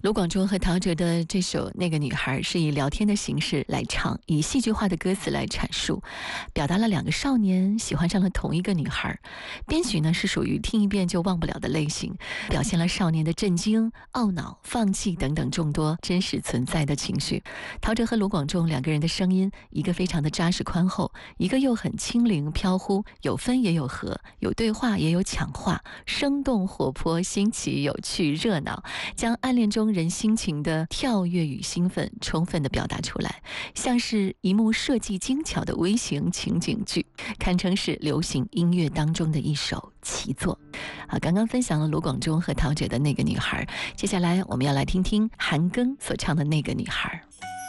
卢广仲和陶喆的这首《那个女孩》是以聊天的形式来唱，以戏剧化的歌词来阐述，表达了两个少年喜欢上了同一个女孩。编曲呢是属于听一遍就忘不了的类型，表现了少年的震惊、懊恼、放弃等等众多真实存在的情绪。陶喆和卢广仲两个人的声音，一个非常的扎实宽厚，一个又很轻灵飘忽，有分也有合，有对话也有抢话，生动活泼、新奇、有趣、热闹，将暗恋中人心情的跳跃与兴奋充分地表达出来，像是一幕设计精巧的微型情景剧，堪称是流行音乐当中的一首奇作。刚刚分享了卢广仲和陶喆的那个女孩，接下来我们要来听听韩庚所唱的那个女孩。